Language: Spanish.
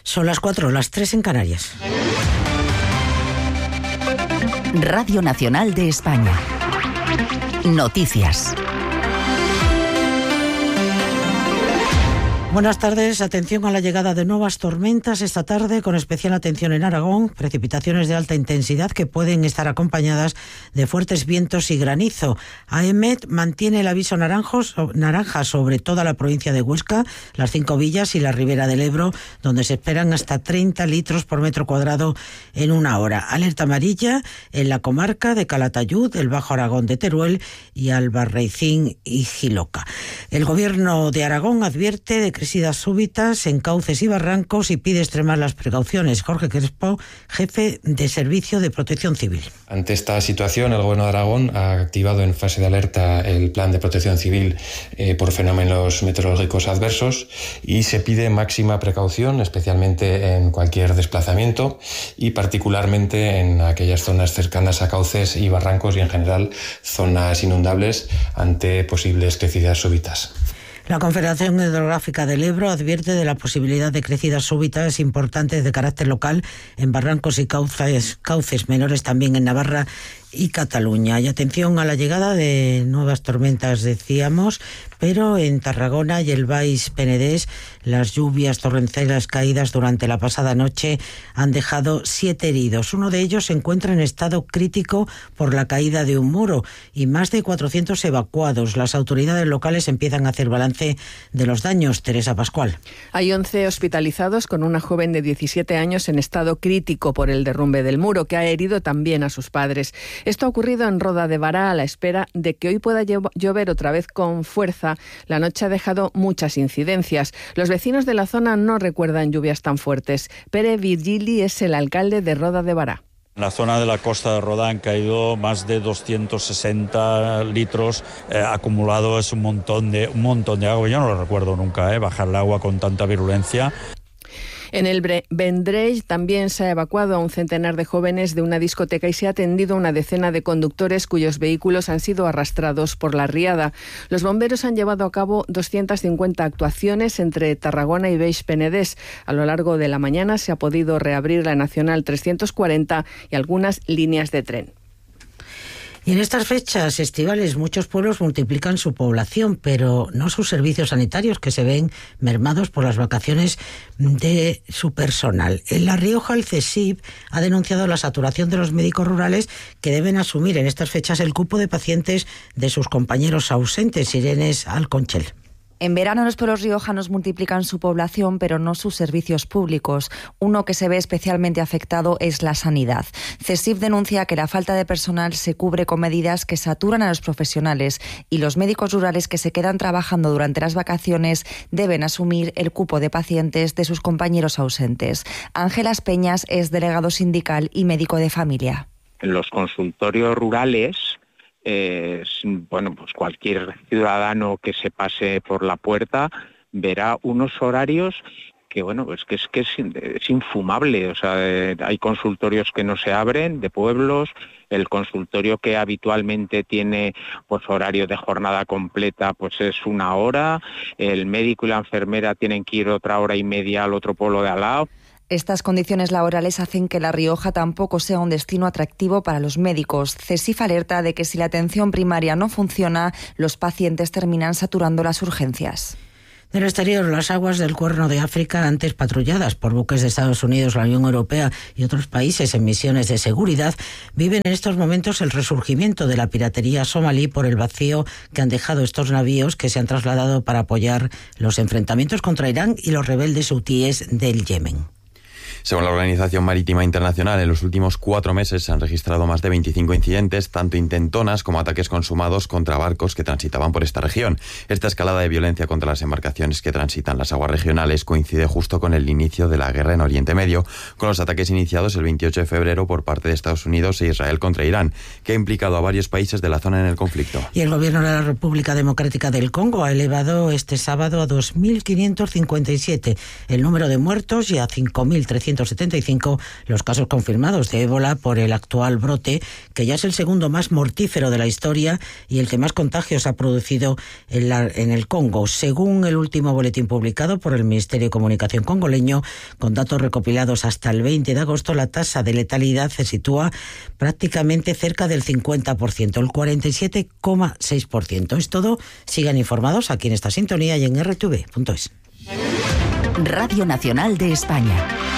Son las 4, las 3 en Canarias. Radio Nacional de España. Noticias. Buenas tardes. Atención a la llegada de nuevas tormentas esta tarde, con especial atención en Aragón. Precipitaciones de alta intensidad que pueden estar acompañadas de fuertes vientos y granizo. AEMET mantiene el aviso naranja sobre toda la provincia de Huesca, las 5 villas y la Ribera del Ebro, donde se esperan hasta 30 litros por metro cuadrado en una hora. Alerta amarilla en la comarca de Calatayud, el Bajo Aragón de Teruel y Albarracín y Jiloca. El Gobierno de Aragón advierte de crecidas súbitas en cauces y barrancos y pide extremar las precauciones. Jorge Crespo, jefe de Servicio de Protección Civil. Ante esta situación, el Gobierno de Aragón ha activado en fase de alerta el Plan de Protección Civil por fenómenos meteorológicos adversos y se pide máxima precaución, especialmente en cualquier desplazamiento y particularmente en aquellas zonas cercanas a cauces y barrancos y en general zonas inundables ante posibles crecidas súbitas. La Confederación Hidrográfica del Ebro advierte de la posibilidad de crecidas súbitas importantes de carácter local en barrancos y cauces menores también en Navarra y Cataluña. Y atención a la llegada de nuevas tormentas, decíamos, pero en Tarragona y el Baix Penedès las lluvias torrenciales caídas durante la pasada noche han dejado 7 heridos. Uno de ellos se encuentra en estado crítico por la caída de un muro y más de 400 evacuados. Las autoridades locales empiezan a hacer balance de los daños. Teresa Pascual. Hay 11 hospitalizados, con una joven de 17 años en estado crítico por el derrumbe del muro, que ha herido también a sus padres. Esto ha ocurrido en Roda de Bará a la espera de que hoy pueda llover otra vez con fuerza. La noche ha dejado muchas incidencias. Los vecinos de la zona no recuerdan lluvias tan fuertes. Pere Virgili es el alcalde de Roda de Bará. En la zona de la costa de Roda han caído más de 260 litros acumulado. Es un montón de agua. Yo no lo recuerdo nunca, bajar el agua con tanta virulencia. En el Vendrell también se ha evacuado a un centenar de jóvenes de una discoteca y se ha atendido a una decena de conductores cuyos vehículos han sido arrastrados por la riada. Los bomberos han llevado a cabo 250 actuaciones entre Tarragona y Baix Penedès. A lo largo de la mañana se ha podido reabrir la Nacional 340 y algunas líneas de tren. Y en estas fechas estivales muchos pueblos multiplican su población, pero no sus servicios sanitarios, que se ven mermados por las vacaciones de su personal. En La Rioja, el CSIC ha denunciado la saturación de los médicos rurales que deben asumir en estas fechas el cupo de pacientes de sus compañeros ausentes. Irene Alconchel. En verano los pueblos riojanos multiplican su población, pero no sus servicios públicos. Uno que se ve especialmente afectado es la sanidad. CSIC denuncia que la falta de personal se cubre con medidas que saturan a los profesionales y los médicos rurales que se quedan trabajando durante las vacaciones deben asumir el cupo de pacientes de sus compañeros ausentes. Ángelas Peñas es delegado sindical y médico de familia. En los consultorios rurales, pues cualquier ciudadano que se pase por la puerta verá unos horarios que es infumable. O sea, hay consultorios que no se abren de pueblos. El consultorio que habitualmente tiene pues horario de jornada completa pues es 1 hora. El médico y la enfermera tienen que ir otra hora y media al otro pueblo de al lado. Estas condiciones laborales hacen que La Rioja tampoco sea un destino atractivo para los médicos. CSIC alerta de que si la atención primaria no funciona, los pacientes terminan saturando las urgencias. Del exterior, las aguas del Cuerno de África, antes patrulladas por buques de Estados Unidos, la Unión Europea y otros países en misiones de seguridad, viven en estos momentos el resurgimiento de la piratería somalí por el vacío que han dejado estos navíos que se han trasladado para apoyar los enfrentamientos contra Irán y los rebeldes hutíes del Yemen. Según la Organización Marítima Internacional, en los últimos 4 meses se han registrado más de 25 incidentes, tanto intentonas como ataques consumados contra barcos que transitaban por esta región. Esta escalada de violencia contra las embarcaciones que transitan las aguas regionales coincide justo con el inicio de la guerra en Oriente Medio, con los ataques iniciados el 28 de febrero por parte de Estados Unidos e Israel contra Irán, que ha implicado a varios países de la zona en el conflicto. Y el gobierno de la República Democrática del Congo ha elevado este sábado a 2.557 el número de muertos y a 5.300 1.375 los casos confirmados de ébola por el actual brote, que ya es el segundo más mortífero de la historia y el que más contagios ha producido en el Congo, según el último boletín publicado por el Ministerio de Comunicación congoleño. Con datos recopilados hasta el 20 de agosto, la tasa de letalidad se sitúa prácticamente cerca del 50%, el 47,6%. Es todo. Sigan informados aquí en esta sintonía y en rtv.es. Radio Nacional de España.